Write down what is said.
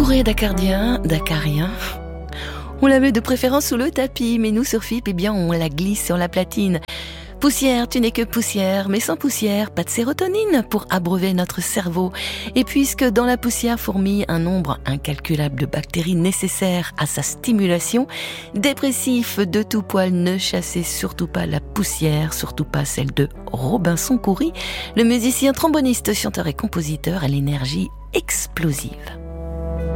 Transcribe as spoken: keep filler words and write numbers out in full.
Amoureux Dakardiens, Dakariens, on la met de préférence sous le tapis, mais nous sur F I P, eh bien on la glisse sur la platine. Poussière, tu n'es que poussière, mais sans poussière, pas de sérotonine pour abreuver notre cerveau. Et puisque dans la poussière fourmille un nombre incalculable de bactéries nécessaires à sa stimulation, dépressif de tout poil, ne chassez surtout pas la poussière, surtout pas celle de Robinson Coury, le musicien tromboniste, chanteur et compositeur à l'énergie explosive.